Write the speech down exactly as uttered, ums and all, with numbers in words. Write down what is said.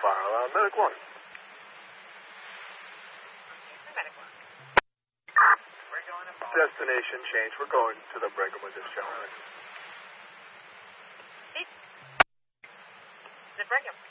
file. Uh, medic one. Destination change. We're going to the Brigham with this gentleman. The Brigham.